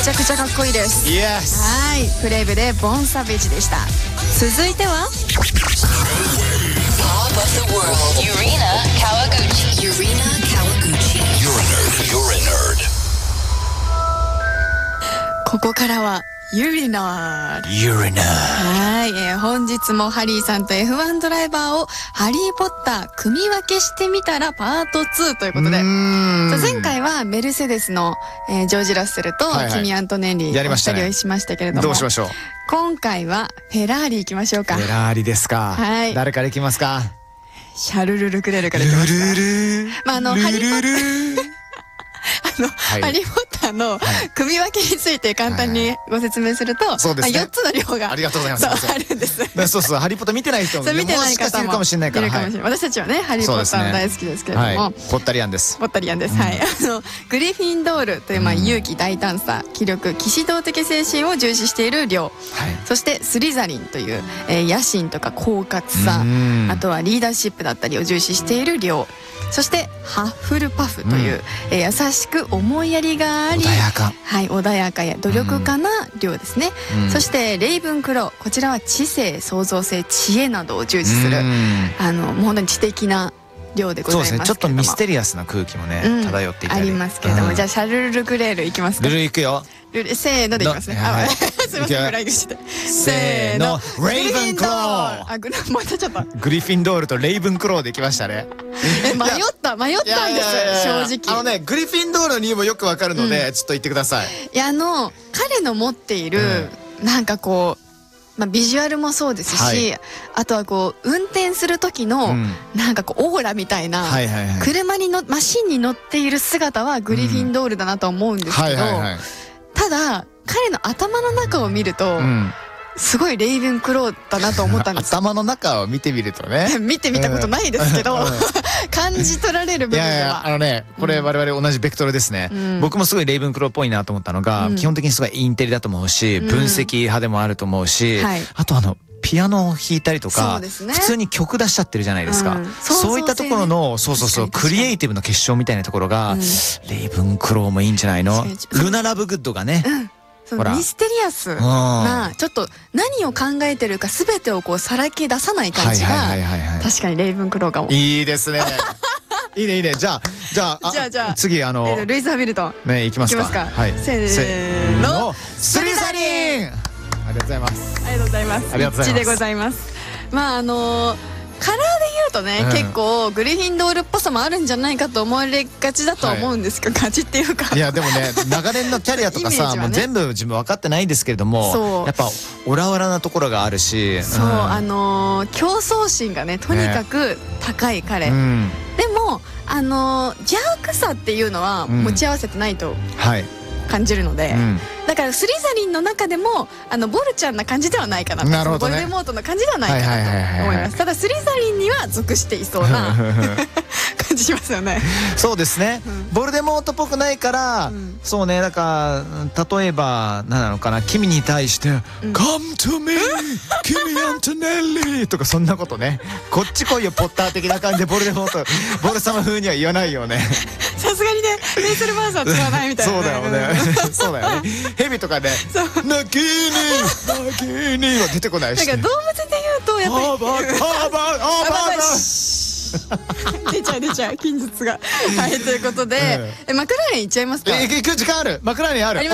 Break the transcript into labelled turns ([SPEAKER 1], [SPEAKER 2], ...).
[SPEAKER 1] ちゃくちゃかっこいいです。
[SPEAKER 2] Yes。
[SPEAKER 1] はい、フレーブでボンサベージでした。続いては
[SPEAKER 3] Top of the world, Yurina Kawaguchi. Yurina Kawaguchi.
[SPEAKER 4] You're a nerd.
[SPEAKER 1] ここからはユリナー。
[SPEAKER 2] You're a nerd。
[SPEAKER 1] はい、本日もハリーさんと F1 ドライバーをハリーポッター組み分けしてみたらパート2ということで、前回はメルセデスの、ジョージ・ラッセルとキミ・アントネリーお二人をしましたけれども、
[SPEAKER 2] どうしましょう。
[SPEAKER 1] 今回はフェラーリ行きましょうか。
[SPEAKER 2] フェラーリですか。
[SPEAKER 1] はい、
[SPEAKER 2] 誰から行きますか。
[SPEAKER 1] シャルル・ルクレールから行きますか。ハリーポッターハリー・ポッターの組み分けについて簡単にご説明すると、
[SPEAKER 2] そうですね、
[SPEAKER 1] 4つの量が
[SPEAKER 2] ありがとうございます。
[SPEAKER 1] あるんです。
[SPEAKER 2] そうそう、ハリー・ポッター見てない人も
[SPEAKER 1] 見てない方もいるかもしれないから、私たちはねハリー・ポッター大好きですけれども、
[SPEAKER 2] ポッタリアンです。
[SPEAKER 1] ポッタリアンです。はい、グリフィンドールという勇気、大胆さ、気力、騎士道的精神を重視している量、そしてスリザリンという野心とか狡猾さ、あとはリーダーシップだったりを重視している量、そしてハッフルパフという、優しく思いやりがあり、
[SPEAKER 2] 穏やか、
[SPEAKER 1] はい、穏やかや努力家な量ですね。そしてレイブンクロー、こちらは知性、創造性、知恵などを重視する、もう本当に知的な量でございますけれども、そうですね、
[SPEAKER 2] ちょっとミステリアスな空気もね、漂っていたり
[SPEAKER 1] ありますけれども、じゃあシャルル・ルクレールいきますか。
[SPEAKER 2] ルル行くよ。
[SPEAKER 1] せーのでいきますね。すいません、フライングして。
[SPEAKER 2] せーの、レイブンクロー。
[SPEAKER 1] またちょっと
[SPEAKER 2] グリフィンドールとレイブンクローできましたね。
[SPEAKER 1] 迷ったんです正直。
[SPEAKER 2] グリフィンドールにもよくわかるので、ちょっと言ってください。
[SPEAKER 1] いや、彼の持っているなんかこう、ビジュアルもそうですし、あとはこう運転する時のなんかこうオーラみたいな、車にマシンに乗っている姿はグリフィンドールだなと思うんですけど、ただ彼の頭の中を見ると、すごいレイブンクローだなと思ったんです。
[SPEAKER 2] 頭の中を見てみるとね。
[SPEAKER 1] 見てみたことないですけど、感じ取られる部分では。
[SPEAKER 2] これ我々同じベクトルですね。僕もすごいレイブンクローっぽいなと思ったのが、基本的にすごいインテリだと思うし、分析派でもあると思うし、あとピアノを弾いたりとか、普通に曲出しちゃってるじゃないですか。そういったところの、クリエイティブの結晶みたいなところが、レイブンクローもいいんじゃないの。ルナ・ラブグッドがね。
[SPEAKER 1] ミステリアスな、ちょっと何を考えてるか全てをこうさらけ出さない感じが確かにレイブンクローかも。
[SPEAKER 2] いいですね。いいねいいね。じゃあ次
[SPEAKER 1] ルイス・ハミルトン
[SPEAKER 2] ね、いきますか。
[SPEAKER 1] せーの、
[SPEAKER 2] スリザリン。ありがとうございます。
[SPEAKER 1] ありがとうございます。一致でございます。カラーで言うとね、結構グリフィンドールっぽさもあるんじゃないかと思われがちだと思うんですけど、ガチっていうか、
[SPEAKER 2] いやでもね、長年のキャリアとかさ、もう全部自分分かってないんですけれども、やっぱオラオラなところがあるし、
[SPEAKER 1] そう、競争心がね、とにかく高い彼。でも邪悪さっていうのは持ち合わせてないと感じるので、だからスリザリンの中でもボルちゃんな感じではないかなと。なるほどね。ボルデモートの感じではないかなと思います。ただスリザリンには属していそうな感じしますよね。
[SPEAKER 2] そうですね。ボルデモートっぽくないから、そうね、だから例えば何なのかな、君に対して「Come to me 君アントネッリ」とかそんなことね。こっち来いよポッター的な感じでボルデモートボル様風には言わないよね。
[SPEAKER 1] さすがにね、メイスルバースは使わないみたいな。
[SPEAKER 2] そうだよね。そうだよね。ヘビとかで「ナキーニナキーニ」は出てこないし。
[SPEAKER 1] なんか動物で言うとやっぱり
[SPEAKER 2] ハーバー
[SPEAKER 1] 出ちゃう近日が。はい、ということでマクラーレンいっちゃいますか。
[SPEAKER 2] 行く時間ある。マクラーレンある。